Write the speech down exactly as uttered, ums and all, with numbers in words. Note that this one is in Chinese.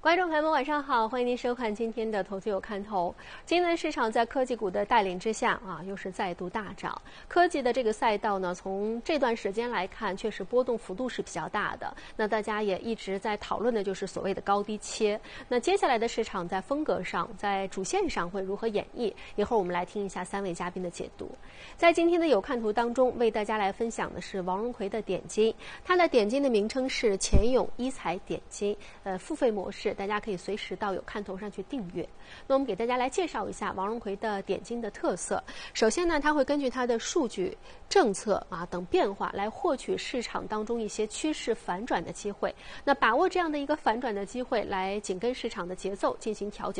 观众朋友们，晚上好，欢迎您收看今天的《投资有看头》。今天的市场在科技股的带领之下啊，又是再度大涨。科技的这个赛道呢，从这段时间来看，确实波动幅度是比较大的。那大家也一直在讨论的就是所谓的高低切。那接下来的市场在风格上，在主线上会如何演绎？一会儿我们来听一下三位嘉宾的解读。在今天的有看图当中，为大家来分享的是王荣奎的点金，它的点金的名称是钱永一财点金，呃，付费模式。大家可以随时到有看头上去订阅。那我们给大家来介绍一下王荣奎的点金的特色。首先呢，它会根据它的数据、政策啊等变化来获取市场当中一些趋势反转的机会。那把握这样的一个反转的机会，来紧跟市场的节奏进行调节。